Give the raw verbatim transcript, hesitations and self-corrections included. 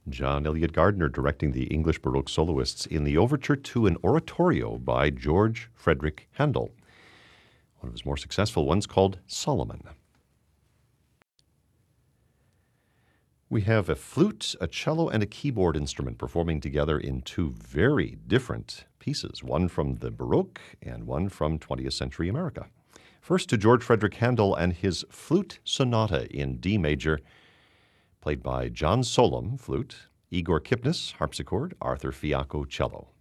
John Elliott Gardner directing the English Baroque soloists in the overture to an oratorio by George Frederick Handel. One of his more successful ones called Solomon. We have a flute, a cello, and a keyboard instrument performing together in two very different pieces, one from the Baroque and one from twentieth century America. First to George Frederick Handel and his Flute Sonata in D major, played by John Solom, flute, Igor Kipnis, harpsichord, Arthur Fiacco, cello.